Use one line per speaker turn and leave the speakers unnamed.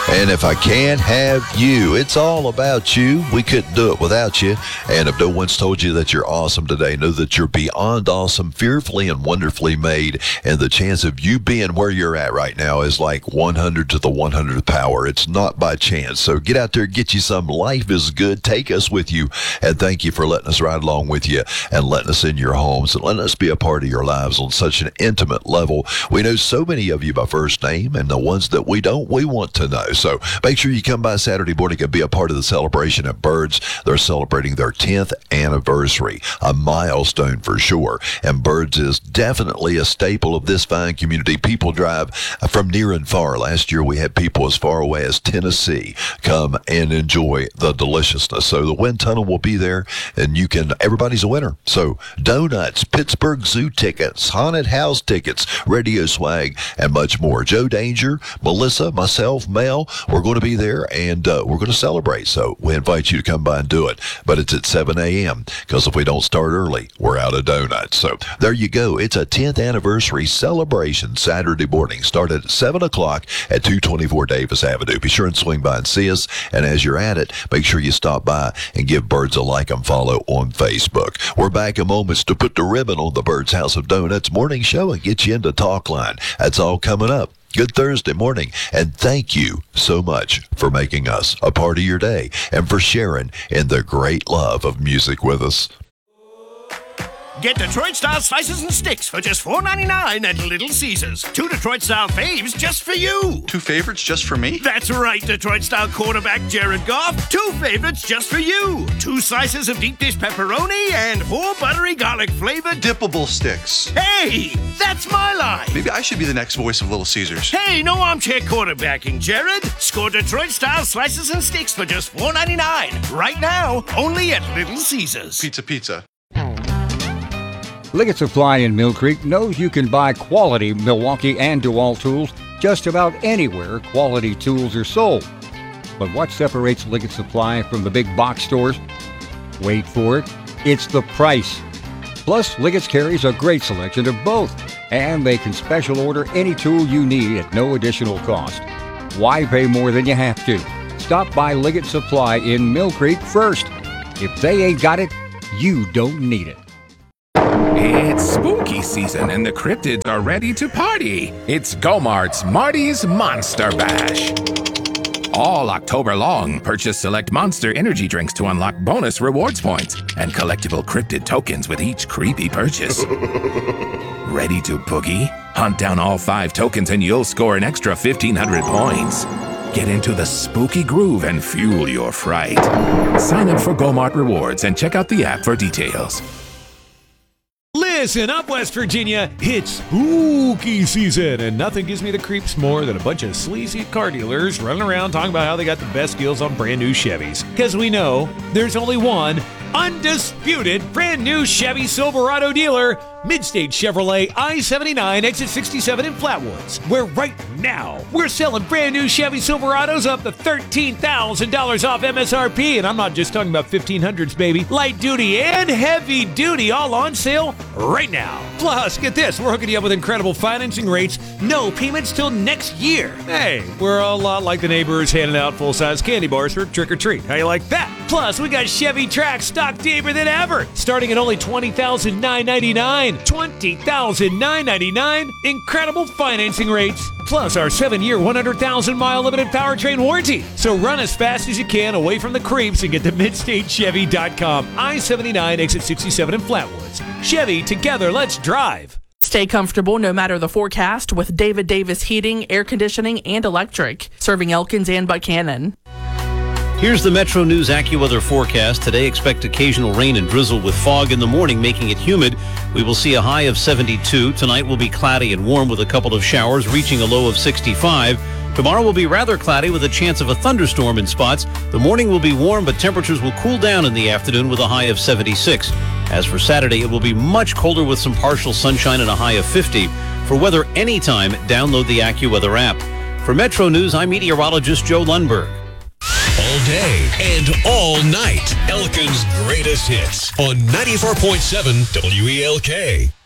And if I can't have you, it's all about you. We couldn't do it without you. And if no one's told you that you're awesome today, know that you're beyond awesome, fearfully and wonderfully made. And the chance of you being where you're at right now is like 100 to the 100th power. It's not by chance. So get out there, get you some. Life is good. Take us with you. And thank you for letting us ride along with you and letting us in your homes and letting us be a part of your lives on such an intimate level. We know so many of you by first name, and the ones that we don't, we want to know. So make sure you come by Saturday morning and be a part of the celebration at Birds. They're celebrating their 10th anniversary, a milestone for sure. And Birds is definitely a staple of this fine community. People drive from near and far. Last year we had people as far away as Tennessee come and enjoy the deliciousness. So the wind tunnel will be there, and everybody's a winner. So donuts, Pittsburgh Zoo tickets, haunted house tickets, radio swag, and much more. Joe Danger, Melissa, myself, Mel, we're going to be there, and we're going to celebrate. So we invite you to come by and do it. But it's at 7 a.m. because if we don't start early, we're out of donuts. So there you go. It's a 10th anniversary celebration Saturday morning. Started at 7 o'clock at 224 Davis Avenue. Be sure and swing by and see us. And as you're at it, make sure you stop by and give Birds a like and follow on Facebook. We're back in moments to put the ribbon on the Birds House of Donuts morning show and get you into Talk Line. That's all coming up. Good Thursday morning, and thank you so much for making us a part of your day and for sharing in the great love of music with us.
Get Detroit-style slices and sticks for just $4.99 at Little Caesars. 2 Detroit-style faves just for you.
2 favorites just for me?
That's right, Detroit-style quarterback Jared Goff. 2 favorites just for you. 2 slices of deep dish pepperoni and 4 buttery garlic-flavored
dippable sticks.
Hey, that's my line.
Maybe I should be the next voice of Little Caesars.
Hey, no armchair quarterbacking, Jared. Score Detroit-style slices and sticks for just $4.99. Right now, only at Little Caesars.
Pizza.
Liggett Supply in Mill Creek knows you can buy quality Milwaukee and DeWalt tools just about anywhere quality tools are sold. But what separates Liggett Supply from the big box stores? Wait for it. It's the price. Plus, Liggett's carries a great selection of both, and they can special order any tool you need at no additional cost. Why pay more than you have to? Stop by Liggett Supply in Mill Creek first. If they ain't got it, you don't need it.
It's spooky season and the cryptids are ready to party. It's Go-Mart's Marty's Monster Bash. All October long, purchase select Monster energy drinks to unlock bonus rewards points and collectible cryptid tokens with each creepy purchase. Ready to boogie? Hunt down all 5 tokens and you'll score an extra 1,500 points. Get into the spooky groove and fuel your fright. Sign up for Go-Mart Rewards and check out the app for details.
Listen up, West Virginia. It's spooky season, and nothing gives me the creeps more than a bunch of sleazy car dealers running around talking about how they got the best deals on brand new Chevys. Because we know there's only one undisputed brand new Chevy Silverado dealer, Midstate Chevrolet I-79 exit 67 in Flatwoods, where right now we're selling brand new Chevy Silverados up to $13,000 off MSRP, and I'm not just talking about 1500s, baby. Light duty and heavy duty all on sale right now. Plus, get this, we're hooking you up with incredible financing rates, no payments till next year. Hey, we're a lot like the neighbors handing out full-size candy bars for trick-or-treat. How you like that? Plus, we got Chevy Trax stock deeper than ever, starting at only $20,999. $20,999. Incredible financing rates. Plus our 7-year, 100,000-mile limited powertrain warranty. So run as fast as you can away from the creeps and get to MidstateChevy.com. I-79 exit 67 in Flatwoods. Chevy, together, let's drive.
Stay comfortable no matter the forecast with David Davis Heating, Air Conditioning, and Electric, serving Elkins and Buchanan.
Here's the Metro News AccuWeather forecast. Today, expect occasional rain and drizzle with fog in the morning, making it humid. We will see a high of 72. Tonight will be cloudy and warm with a couple of showers, reaching a low of 65. Tomorrow will be rather cloudy with a chance of a thunderstorm in spots. The morning will be warm, but temperatures will cool down in the afternoon with a high of 76. As for Saturday, it will be much colder with some partial sunshine and a high of 50. For weather anytime, download the AccuWeather app. For Metro News, I'm meteorologist Joe Lundberg.
All day and all night, Elkin's greatest hits on 94.7 WELK.